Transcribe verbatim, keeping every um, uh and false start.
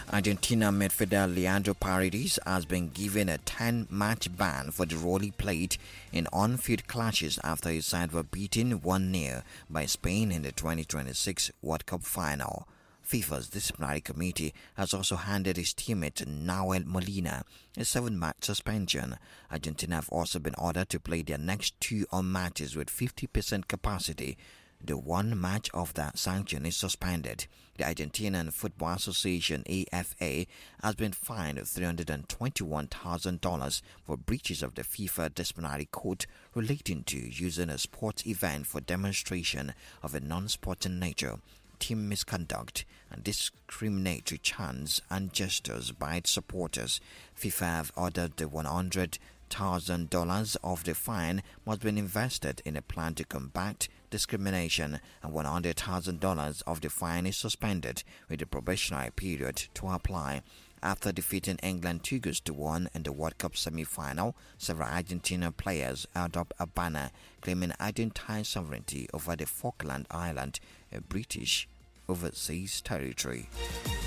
Argentina midfielder Leandro Paredes has been given a ten-match ban for the role he played in on-field clashes after his side were beaten one nil by Spain in the twenty twenty-six World Cup final. FIFA's disciplinary committee has also handed his teammate Nahuel Molina a seven-match suspension. Argentina have also been ordered to play their next two home matches with fifty percent capacity. The one match of that sanction is suspended. The Argentinian Football Association A F A has been fined three hundred twenty-one thousand dollars for breaches of the FIFA disciplinary code relating to using a sports event for demonstration of a non-sporting nature, team misconduct, and discriminatory chants and gestures by its supporters. FIFA have ordered the one hundred thousand dollars of the fine must be invested in a plan to combat discrimination, and one hundred thousand dollars of the fine is suspended with a probationary period to apply. After defeating England two goals to one in the World Cup semi-final, several Argentina players held up a banner claiming Argentine sovereignty over the Falkland Island, a British overseas territory.